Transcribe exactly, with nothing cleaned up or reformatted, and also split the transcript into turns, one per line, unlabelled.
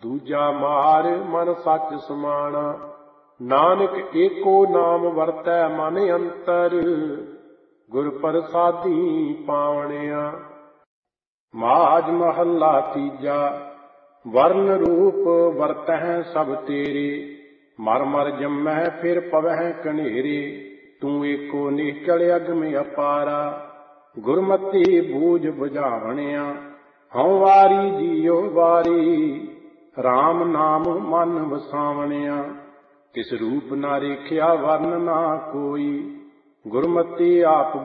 ਦੂਜਾ ਮਾਰ ਮਨ ਸੱਚ ਸਮਾਣਾ। ਨਾਨਕ ਏਕੋ ਨਾਮ ਵਰਤੈ ਮਨ ਅੰਤਰ, ਗੁਰ ਪ੍ਰਸਾਦੀ ਪਾਵਣਿਆ। ਮਾਝ ਮਹੱਲਾ ਤੀਜਾ। ਵਰਨ ਰੂਪ ਵਰਤਹਿ ਸਭ ਤੇਰੇ, ਮਰ ਮਰ ਜੰਮਹਿ ਫਿਰ ਪਵਹਿ ਕਨੇਰੇ। ਤੂੰ ਏਕੋ ਨਿਸ਼ਚਲ ਅਗਮ ਅਪਾਰਾ, ਗੁਰਮਤਿ ਬੂਝ ਬੁਝਾਵਣਿਆ। ਹਉ ਵਾਰੀ ਜੀਉ ਵਾਰੀ, ਰਾਮ ਨਾਮ ਮਨ ਵਸਾਵਣਿਆ। ਤਿਸ ਰੂਪ ਨਾ ਰੇਖਿਆ ਵਰਨ ਨਾ ਕੋਈ, ਗੁਰਮਤਿ ਆਪ